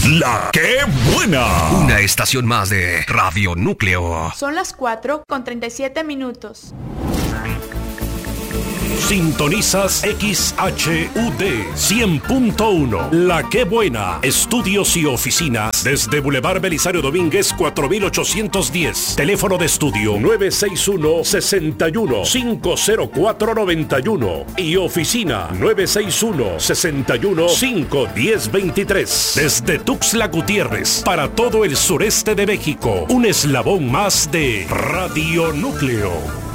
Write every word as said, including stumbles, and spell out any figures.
La que buena. Una estación más de Radio Núcleo. Son las cuatro con treinta y siete minutos. Sintonizas X H U D cien punto uno. La que buena. Estudios y oficinas desde Boulevard Belisario Domínguez cuatro mil ochocientos diez. Teléfono de estudio nueve seis uno, seis uno, cinco cero cuatro, nueve uno y oficina nueve seis uno, seis uno, cinco uno cero, dos tres. Desde Tuxtla Gutiérrez para todo el sureste de México. Un eslabón más de Radio Núcleo.